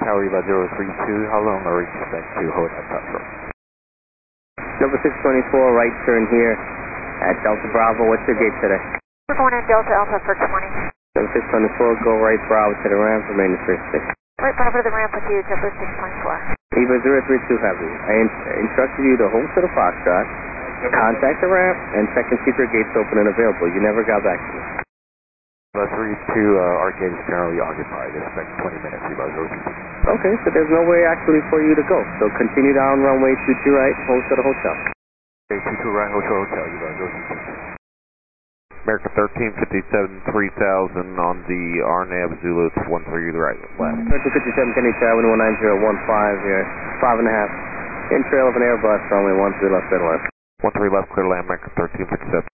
Tower Eva 032, how long are you expect to hold at Foxtrot? Number 624, right turn here at Delta Bravo. What's your gate today? We're going in Delta Alpha for 20. Number 624, go right Bravo to the ramp, remain at 36. Right Bravo to the ramp with you, Delta 624. Eva 032 Heavy. I instructed you to hold to the Foxtrot, contact the ramp, and check and see if your gate's open and available. You never got back to me. Eva 32, our gate is currently occupied. Expect 20 minutes, Eva 032. Okay, so there's no way actually for you to go. So continue down runway 22 right, hold to the hotel. Okay, 22 right, hotel, Eva 032. American 1357 3000 on the RNAV Zulu 13 right, left. 1357 Kennedy Avenue 19015 here, 5.5. In trail of an Airbus, runway 13 left, clear to land. 13 left, clear to land, American 1357.